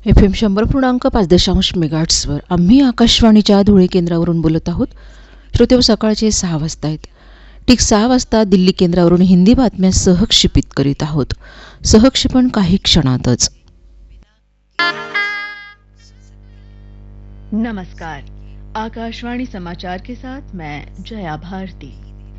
FM 100.5 मेगाहर्ट्झवर आम्ही आकाशवाणीच्या धुळे केंद्रावरून बोलत आहोत. श्रोते सकाळचे 6 वाजता आहेत. ठीक 6 वाजता दिल्ली केंद्रावरून हिंदी बातम्या सहक्षेपित करीत आहोत. सहक्षेपण काही क्षणातच. नमस्कार, आकाशवाणी समाचार के साथ मैं जया भारती।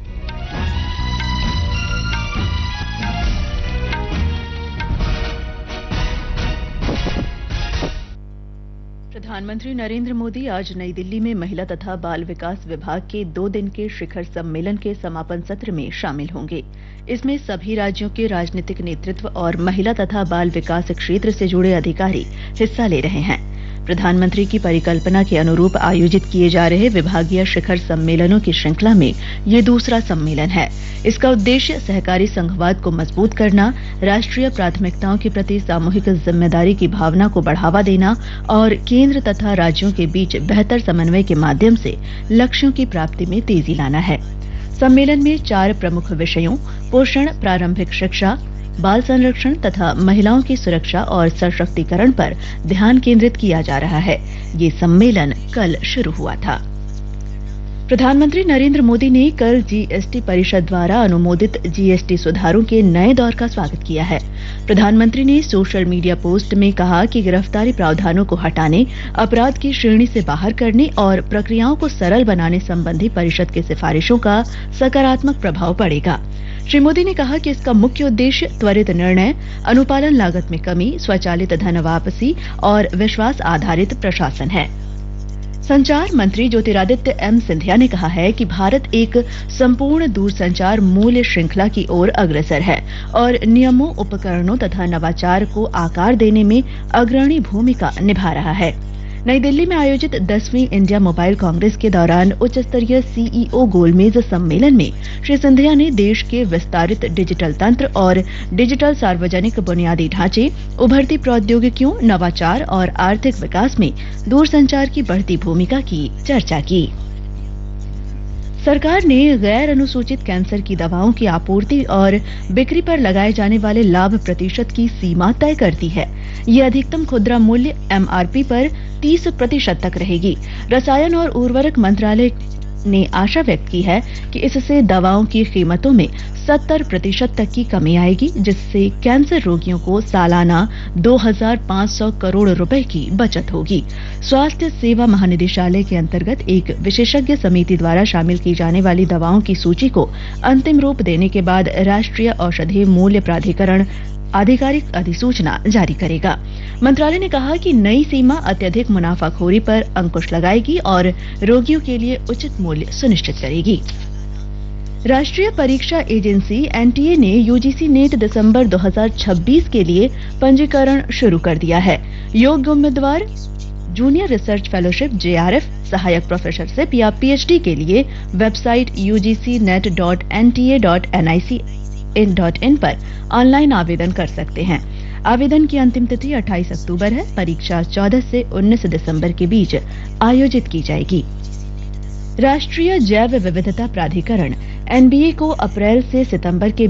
प्रधानमंत्री नरेंद्र मोदी आज नई दिल्ली में महिला तथा बाल विकास विभाग के 2 दिन के शिखर सम्मेलन के समापन सत्र में शामिल होंगे। इसमें सभी राज्यों के राजनीतिक नेतृत्व और महिला तथा बाल विकास क्षेत्र से जुड़े अधिकारी हिस्सा ले रहे हैं। प्रधानमंत्री की परिकल्पना के अनुरूप आयोजित किए जा रहे विभागीय शिखर सम्मेलनों की श्रृंखला में ये दूसरा सम्मेलन है। इसका उद्देश्य सहकारी संघवाद को मजबूत करना, राष्ट्रीय प्राथमिकताओं के प्रति सामूहिक जिम्मेदारी की भावना को बढ़ावा देना और केंद्र तथा राज्यों के बीच बेहतर समन्वय के माध्यम से लक्ष्यों की प्राप्ति में तेजी लाना है। सम्मेलन में 4 प्रमुख विषयों पोषण, प्रारंभिक शिक्षा, बाल संरक्षण तथा महिलाओं की सुरक्षा और सशक्तिकरण पर ध्यान केंद्रित किया जा रहा है। ये सम्मेलन कल शुरू हुआ था। प्रधानमंत्री नरेंद्र मोदी ने कल जीएसटी परिषद द्वारा अनुमोदित जीएसटी सुधारों के नए दौर का स्वागत किया है। प्रधानमंत्री ने सोशल मीडिया पोस्ट में कहा कि गिरफ्तारी प्रावधानों को हटाने, अपराध की श्रेणी से बाहर करने और प्रक्रियाओं को सरल बनाने संबंधी परिषद की सिफारिशों का सकारात्मक प्रभाव पड़ेगा। श्री मोदी ने कहा कि इसका मुख्य उद्देश्य त्वरित निर्णय, अनुपालन लागत में कमी, स्वचालित धन वापसी और विश्वास आधारित प्रशासन है। संचार मंत्री ज्योतिरादित्य एम सिंधिया ने कहा है कि भारत एक संपूर्ण दूरसंचार मूल्य श्रृंखला की ओर अग्रसर है और नियमों, उपकरणों तथा नवाचार को आकार देने में अग्रणी भूमिका निभा रहा है। नई दिल्ली में आयोजित 10वीं इंडिया मोबाइल कांग्रेस के दौरान उच्च स्तरीय सीईओ गोलमेज सम्मेलन में श्री सिंधिया ने देश के विस्तारित डिजिटल तंत्र और डिजिटल सार्वजनिक बुनियादी ढांचे, उभरती प्रौद्योगिकियों, नवाचार और आर्थिक विकास में दूरसंचार की बढ़ती भूमिका की चर्चा की। सरकार ने गैर अनुसूचित कैंसर की दवाओं की आपूर्ति और बिक्री पर लगाए जाने वाले लाभ प्रतिशत की सीमा तय कर दी है। ये अधिकतम खुदरा मूल्य एमआरपी पर 30% तक रहेगी। रसायन और उर्वरक मंत्रालय ने आशा व्यक्त की है कि इससे दवाओं की कीमतों में 70% तक की कमी आएगी, जिससे कैंसर रोगियों को सालाना 2,500 करोड़ रुपए की बचत होगी। स्वास्थ्य सेवा महानिदेशालय के अंतर्गत एक विशेषज्ञ समिति द्वारा शामिल की जाने वाली दवाओं की सूची को अंतिम रूप देने के बाद राष्ट्रीय औषधि मूल्य प्राधिकरण आधिकारिक अधिसूचना जारी करेगा। मंत्रालय ने कहा कि नई सीमा अत्यधिक मुनाफाखोरी पर अंकुश लगाएगी और रोगियों के लिए उचित मूल्य सुनिश्चित करेगी। राष्ट्रीय परीक्षा एजेंसी एनटीए ने यूजीसी नेट दिसंबर 2026 के लिए पंजीकरण शुरू कर दिया है। योग्य उम्मीदवार जूनियर रिसर्च फेलोशिप जेआरएफ, सहायक प्रोफेसरशिप या पीएचडी के लिए वेबसाइट ugcnet.nta.nic.in पर ऑनलाइन आवेदन कर सकते हैं। आवेदन की अंतिम तिथि 28 अक्टूबर है। परीक्षा 14 से 19 दिसंबर के बीच आयोजित की जाएगी। राष्ट्रीय जैव विविधता प्राधिकरण एनबीए को अप्रैल से सितंबर के